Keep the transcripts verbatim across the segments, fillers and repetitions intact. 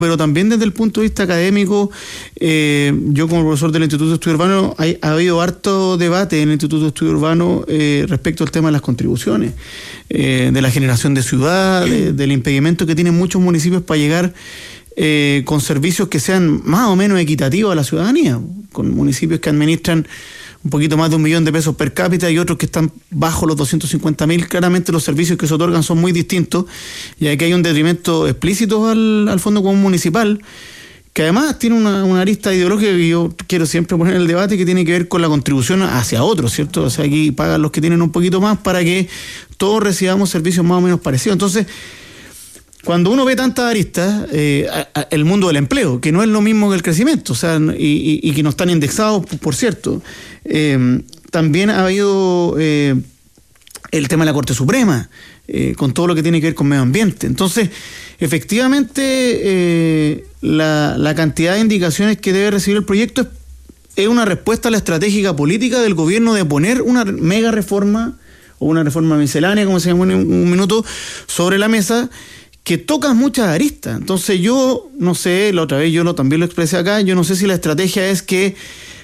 pero también desde el punto de vista académico, eh, yo como profesor del Instituto de Estudio Urbano, hay, ha habido harto debate en el Instituto de Estudio Urbano eh, respecto al tema de las contribuciones, eh, de la generación de ciudad, de, del impedimento que tienen muchos municipios para llegar eh, con servicios que sean más o menos equitativos a la ciudadanía, con municipios que administran un poquito más de un millón de pesos per cápita y otros que están bajo los doscientos cincuenta mil. Claramente los servicios que se otorgan son muy distintos y aquí hay un detrimento explícito al, al Fondo Común Municipal, que además tiene una, una arista ideológica que yo quiero siempre poner en el debate, que tiene que ver con la contribución hacia otros, ¿cierto? O sea, aquí pagan los que tienen un poquito más para que todos recibamos servicios más o menos parecidos. Entonces, cuando uno ve tantas aristas, eh, a, a, el mundo del empleo, que no es lo mismo que el crecimiento, o sea, y, y, y que no están indexados, por cierto, eh, también ha habido eh, el tema de la Corte Suprema, eh, con todo lo que tiene que ver con medio ambiente. Entonces, efectivamente, eh, la, la cantidad de indicaciones que debe recibir el proyecto es, es una respuesta a la estratégica política del gobierno de poner una mega reforma, o una reforma miscelánea, como se llamó en un minuto, sobre la mesa, que toca muchas aristas. Entonces yo no sé, la otra vez yo lo, también lo expresé acá, yo no sé si la estrategia es que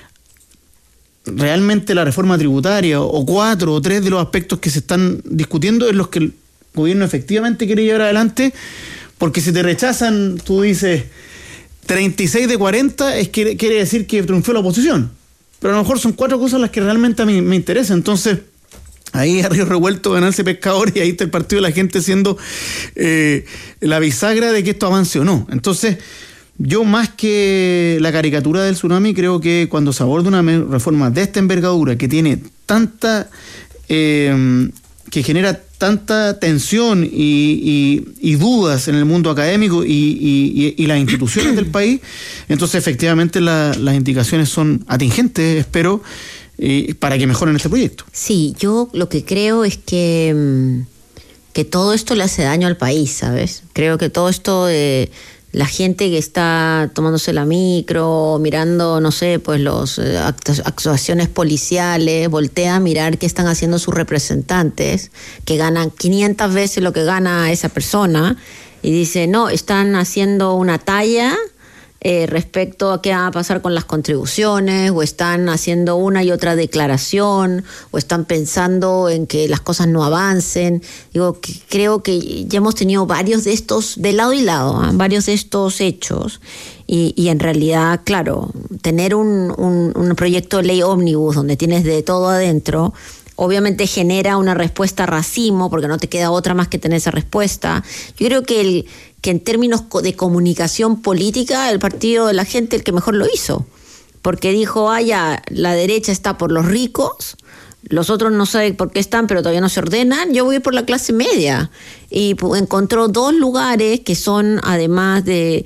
realmente la reforma tributaria o cuatro o tres de los aspectos que se están discutiendo es los que el gobierno efectivamente quiere llevar adelante, porque si te rechazan, tú dices treinta y seis de cuarenta, es que quiere decir que triunfó la oposición, pero a lo mejor son cuatro cosas las que realmente a mí me interesan. Entonces ahí a río revuelto ganarse pescador, y ahí está el partido de la gente siendo eh, la bisagra de que esto avance o no. Entonces, yo más que la caricatura del tsunami, creo que cuando se aborda una reforma de esta envergadura, que tiene tanta, eh, que genera tanta tensión y, y, y dudas en el mundo académico y, y, y las instituciones del país, entonces efectivamente la, las indicaciones son atingentes, espero, Eh, para que mejoren este proyecto. Sí, yo lo que creo es que, que todo esto le hace daño al país, ¿sabes? Creo que todo esto de la gente que está tomándose la micro, mirando, no sé, pues los eh, actuaciones policiales, voltea a mirar qué están haciendo sus representantes, que ganan quinientas veces lo que gana esa persona, y dice, no, están haciendo una talla Eh, respecto a qué va a pasar con las contribuciones, o están haciendo una y otra declaración, o están pensando en que las cosas no avancen. Digo, que creo que ya hemos tenido varios de estos, de lado y lado, ¿eh? varios de estos hechos, y, y en realidad, claro, tener un, un, un proyecto de ley ómnibus donde tienes de todo adentro, obviamente genera una respuesta a racimo, porque no te queda otra más que tener esa respuesta. Yo creo que el que en términos de comunicación política, el partido de la gente el que mejor lo hizo, porque dijo, ah, ya, la derecha está por los ricos, los otros no saben por qué están, pero todavía no se ordenan, yo voy por la clase media. Y encontró dos lugares que son, además de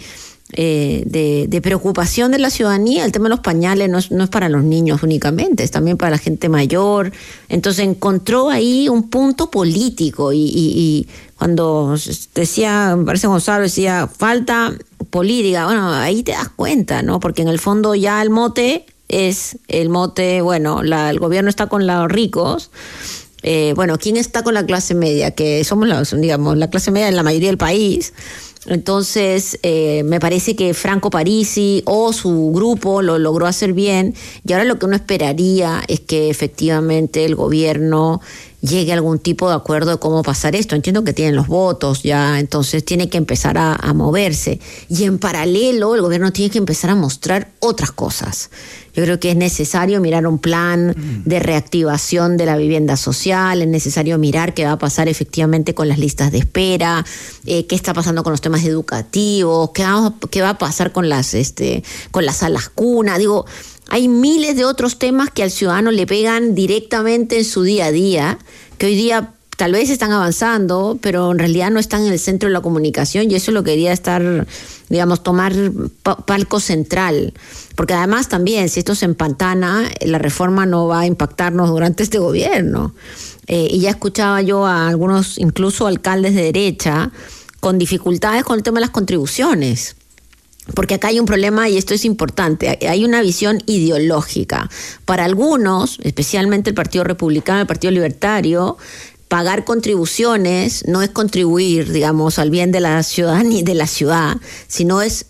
Eh, de, de preocupación de la ciudadanía. El tema de los pañales no es, no es para los niños únicamente, es también para la gente mayor. Entonces encontró ahí un punto político, y, y, y cuando decía, me parece Gonzalo, decía falta política, bueno, ahí te das cuenta, ¿no? Porque en el fondo ya el mote es el mote, bueno, la, el gobierno está con los ricos. Eh, bueno, ¿quién está con la clase media? Que somos, la, digamos, la clase media en la mayoría del país. Entonces, eh, me parece que Franco Parisi o su grupo lo logró hacer bien, y ahora lo que uno esperaría es que efectivamente el gobierno llegue a algún tipo de acuerdo de cómo pasar esto. Entiendo que tienen los votos ya, entonces tiene que empezar a, a moverse, y en paralelo el gobierno tiene que empezar a mostrar otras cosas. Yo creo que es necesario mirar un plan de reactivación de la vivienda social, es necesario mirar qué va a pasar efectivamente con las listas de espera, eh, qué está pasando con los temas educativos, qué va, qué va a pasar con las, este, con las salas cuna. Digo, hay miles de otros temas que al ciudadano le pegan directamente en su día a día, que hoy día tal vez están avanzando, pero en realidad no están en el centro de la comunicación, y eso lo quería estar, digamos, tomar palco central. Porque además también, si esto se empantana, la reforma no va a impactarnos durante este gobierno. Eh, y ya escuchaba yo a algunos, incluso alcaldes de derecha, con dificultades con el tema de las contribuciones. Porque acá hay un problema, y esto es importante, hay una visión ideológica. Para algunos, especialmente el Partido Republicano, el Partido Libertario, pagar contribuciones no es contribuir, digamos, al bien de la ciudad ni de la ciudad, sino es